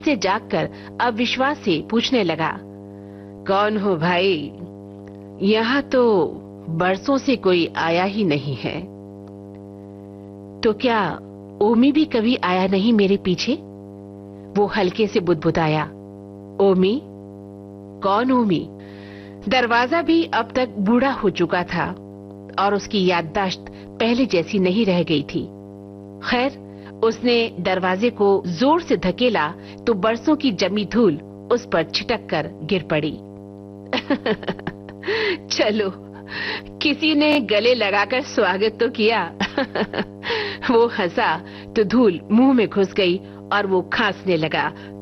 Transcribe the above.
से जागकर अविश्वास से पूछने लगा, कौन हो भाई? यहाँ तो बरसों से कोई आया ही नहीं है। तो क्या ओमी भी कभी आया नहीं मेरे पीछे? वो हल्के से बुदबुदाया। ओमी? कौन ओमी? दरवाजा भी अब तक बूढ़ा हो चुका था और उसकी याददाश्त पहले जैसी नहीं रह गई थी। खैर, उसने दरवाजे को जोर से धकेला तो बरसों की जमी धूल उस पर छिटक कर गिर पड़ी। चलो, किसी ने गले लगाकर स्वागत तो किया। वो हंसा तो धूल मुंह में घुस गई और वो खांसने लगा।